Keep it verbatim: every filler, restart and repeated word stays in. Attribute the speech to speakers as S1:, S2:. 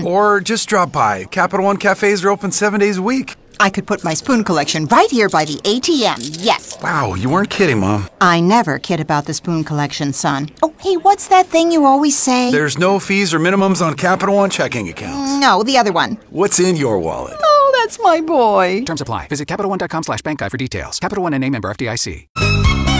S1: Or just drop by. Capital One cafes are open seven days a week.
S2: I could put my spoon collection right here by the A T M, yes.
S1: Wow, you weren't kidding, Mom.
S2: I never kid about the spoon collection, son. Oh, hey, what's that thing you always say?
S1: There's no fees or minimums on Capital One checking accounts.
S2: No, the other one.
S1: What's in your wallet?
S2: Oh, that's my boy.
S3: Terms apply. Visit CapitalOne.com slash bank guide for details. Capital One and A member F D I C.